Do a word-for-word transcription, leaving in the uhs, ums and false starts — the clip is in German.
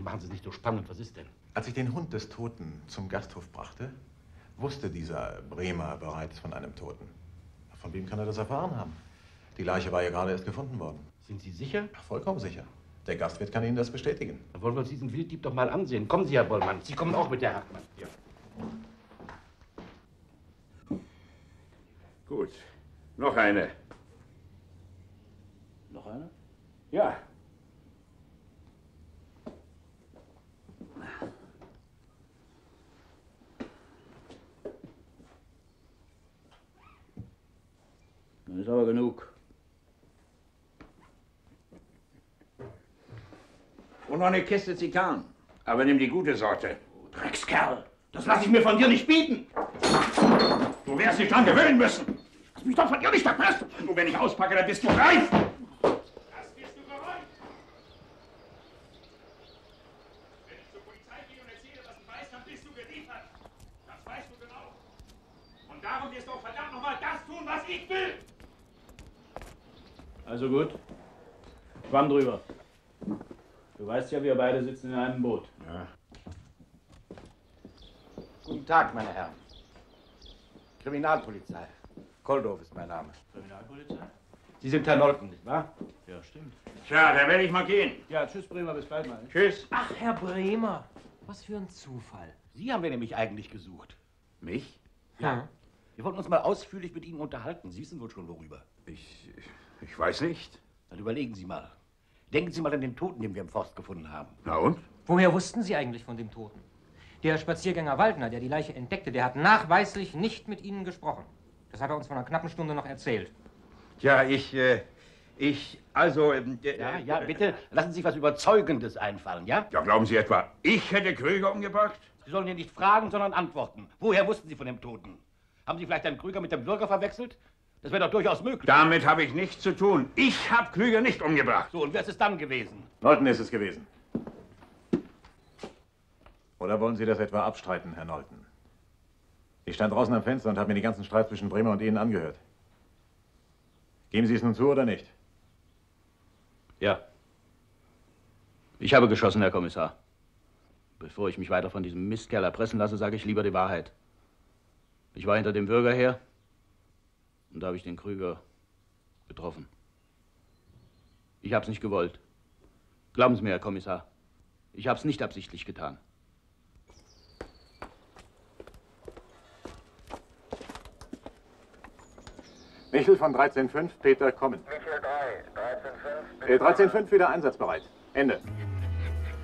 Machen Sie es nicht so spannend. Was ist denn? Als ich den Hund des Toten zum Gasthof brachte, wusste dieser Bremer bereits von einem Toten. Von wem kann er das erfahren haben? Die Leiche war ja gerade erst gefunden worden. Sind Sie sicher? Ach, vollkommen sicher. Der Gastwirt kann Ihnen das bestätigen. Dann wollen wir uns diesen Wilddieb doch mal ansehen. Kommen Sie, Herr Bollmann. Sie kommen auch mit, Herr Hartmann. Ja. Gut. Noch eine. Noch eine? Ja. Das ist aber genug. Und noch eine Kiste Zigarren. Aber nimm die gute Sorte. Dreckskerl! Das lasse ich mir von dir nicht bieten! Du wirst dich dran gewöhnen müssen. Lass mich doch von dir nicht verpassen. Und wenn ich auspacke, dann bist du reif. Das bist du bereit. Wenn ich zur Polizei gehe und erzähle, was ich weiß, dann bist du geliefert. Das weißt du genau. Und darum wirst du auch verdammt nochmal das tun, was ich will. Also gut. Schwamm drüber. Du weißt ja, wir beide sitzen in einem Boot. Ja. Guten Tag, meine Herren. Kriminalpolizei. Koldorf ist mein Name. Kriminalpolizei? Sie sind Herr Nolten, nicht wahr? Ja, stimmt. Tja, da werde ich mal gehen. Ja, tschüss, Bremer, bis bald mal. Tschüss. Ach, Herr Bremer, was für ein Zufall. Sie haben wir nämlich eigentlich gesucht. Mich? Ja. Wir wollten uns mal ausführlich mit Ihnen unterhalten. Sie wissen wohl schon, worüber. Ich, ich weiß nicht. Dann überlegen Sie mal. Denken Sie mal an den Toten, den wir im Forst gefunden haben. Na und? Woher wussten Sie eigentlich von dem Toten? Der Spaziergänger Waldner, der die Leiche entdeckte, der hat nachweislich nicht mit Ihnen gesprochen. Das hat er uns vor einer knappen Stunde noch erzählt. Ja, ich, äh, ich, also... Ähm, äh, Ja, ja, bitte, lassen Sie sich was Überzeugendes einfallen, ja? Ja, glauben Sie etwa, ich hätte Krüger umgebracht? Sie sollen hier nicht fragen, sondern antworten. Woher wussten Sie von dem Toten? Haben Sie vielleicht einen Krüger mit dem Bürger verwechselt? Das wäre doch durchaus möglich. Damit habe ich nichts zu tun. Ich habe Krüger nicht umgebracht. So, und wer ist es dann gewesen? Nolten ist es gewesen. Oder wollen Sie das etwa abstreiten, Herr Nolten? Ich stand draußen am Fenster und habe mir den ganzen Streit zwischen Bremer und Ihnen angehört. Geben Sie es nun zu oder nicht? Ja. Ich habe geschossen, Herr Kommissar. Bevor ich mich weiter von diesem Mistkerl erpressen lasse, sage ich lieber die Wahrheit. Ich war hinter dem Bürger her und da habe ich den Krüger getroffen. Ich habe es nicht gewollt. Glauben Sie mir, Herr Kommissar, ich habe es nicht absichtlich getan. Michel von dreizehn fünf, Peter kommen. Michel drei, dreizehn fünf. Äh, dreizehn fünf wieder einsatzbereit. Ende.